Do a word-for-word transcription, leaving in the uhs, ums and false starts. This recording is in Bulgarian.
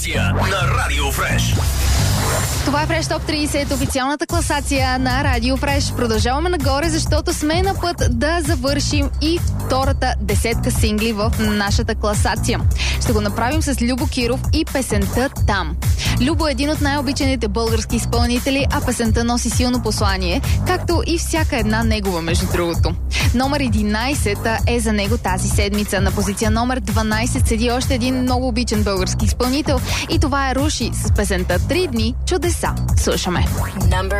класация на Радио Фреш. Това е Фреш Топ трийсет, официалната класация на Радио Фреш. Продължаваме нагоре, защото сме на път да завършим и втората десетка сингли в нашата класация. Ще го направим с Любо Киров и песента "Там". Любо е един от най-обичаните български изпълнители, а песента носи силно послание, както и всяка една негова, между другото. Номер единайсет е за него тази седмица. На позиция номер дванайсет седи още един много обичан български изпълнител и това е Руши с песента "Три дни чудеса". Слушаме.